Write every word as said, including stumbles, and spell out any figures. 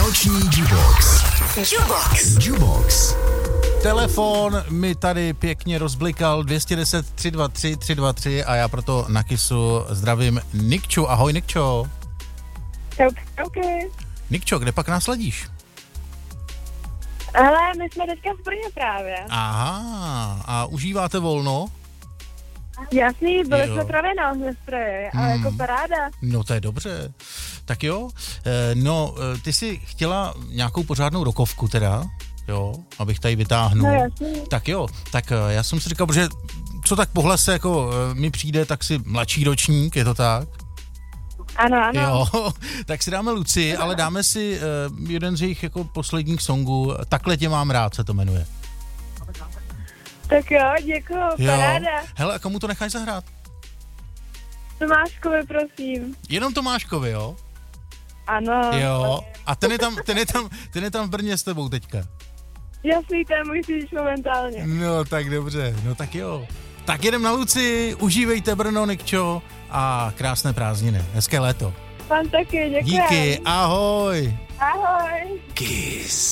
Noční Jubox. Jubox. Jubox. Telefon mi tady pěkně rozblikal dvě stě deset tři dva tři tři dva tři a já proto na Kissu zdravím Nikču. Ahoj Nikčo. Okay. Nikčo, kde pak nás ledíš? Hele, my jsme teďka v Brně právě. Aha, a užíváte volno? Jasný, byli Jo. jsme právě na ohňostroji, ale Hmm. jako paráda. No to je dobře. Tak jo, e, no ty jsi chtěla nějakou pořádnou rokovku teda, jo, abych tady vytáhnul. No jasný. Tak jo, tak e, já jsem si říkal, protože co tak po hlase jako e, mi přijde, tak si mladší ročník, je to tak? Ano, ano. Jo, tak si dáme Luci, ale dáme si uh, jeden z jejich jako posledních songů, Takhle tě mám rád se to jmenuje. Tak jo, děkuju, paráda. Hele, a komu to necháš zahrát? Tomáškovi, prosím. Jenom Tomáškovi, jo? Ano. Jo, a ten je tam, ten je tam, ten je tam v Brně s tebou teďka. Jasný, to je můj řidič momentálně. No, tak dobře, no tak jo. Tak jedem na Luci, užívejte Brno, Nikčo, a krásné prázdniny, hezké léto. Pan taky, děkuji. Díky, ahoj. Ahoj. Kiss.